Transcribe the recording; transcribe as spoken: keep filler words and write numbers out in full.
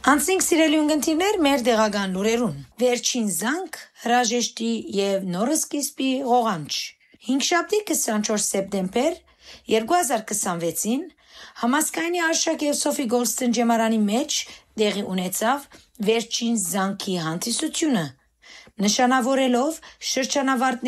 Անցնենք սիրելի ունգընտիրներ մեր դեղական լուրերուն։ Վերջին զանգ հրաժեշտի եւ նորը սկիզբի ղողանջ։ Հինգշաբթի քսանչորս սեպտեմբեր երկու հազար քսանվեցին Համասկայնի Արշակ եւ Սոֆի Գոլստեն ջեմարանի մեջ տեղի ունեցավ վերջին զանգի հանդիսությունը, նշանավորելով շրջանավարտների